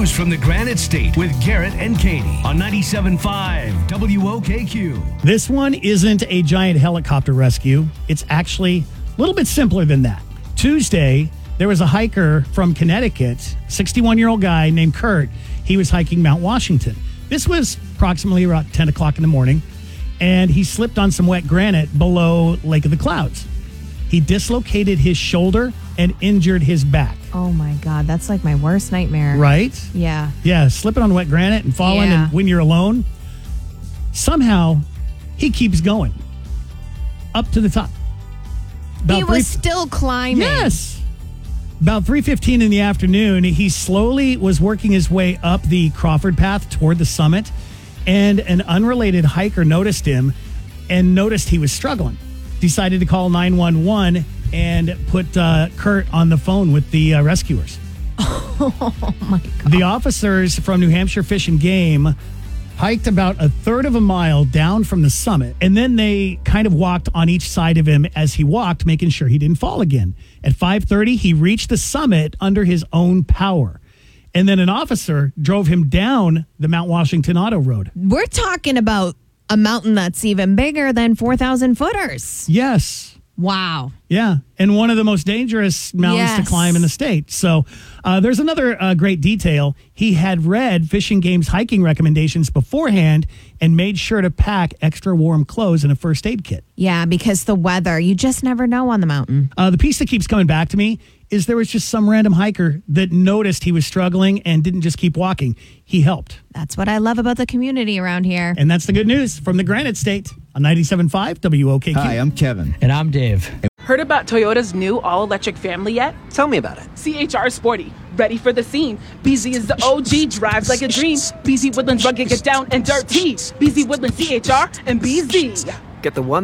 News from the Granite State with Garrett and Katie on 97.5 WOKQ. This one isn't a giant helicopter rescue. It's actually a little bit simpler than that. Tuesday, there was a hiker from Connecticut, 61-year-old guy named Kurt. He was hiking Mount Washington. This was approximately around 10 o'clock in the morning, and he slipped on some wet granite below Lake of the Clouds. He dislocated his shoulder and injured his back. Oh my God, that's like my worst nightmare. Right? Yeah. Yeah, slipping on wet granite and falling, Yeah. and when you're alone, somehow he keeps going up to the top. He was still climbing. Yes. About 3:15 in the afternoon, he slowly was working his way up the Crawford path toward the summit, and an unrelated hiker noticed him and noticed he was struggling. Decided to call 911 and put Kurt on the phone with the rescuers. Oh my God. The officers from New Hampshire Fish and Game hiked about a third of a mile down from the summit, and then they kind of walked on each side of him as he walked, making sure he didn't fall again. At 5:30, he reached the summit under his own power. And then an officer drove him down the Mount Washington Auto Road. We're talking about a mountain that's even bigger than 4,000 footers. Yes. Wow. Yeah, and one of the most dangerous mountains to Yes. climb in the state. So there's another great detail. He had read Fish and Game's hiking recommendations beforehand and made sure to pack extra warm clothes and a first aid kit. Yeah, because the weather, you just never know on the mountain. The piece that keeps coming back to me is there was just some random hiker that noticed he was struggling and didn't just keep walking. He helped. That's what I love about the community around here. And that's the good news from the Granite State on 97.5 WOKQ. Hi, I'm Kevin. And I'm Dave. Heard about Toyota's new all-electric family yet? Tell me about it. CHR Sporty, ready for the scene. BZ is the OG, drives like a dream. BZ Woodlands rugged, get down and dirty. BZ Woodlands, CHR, and BZ. Get the one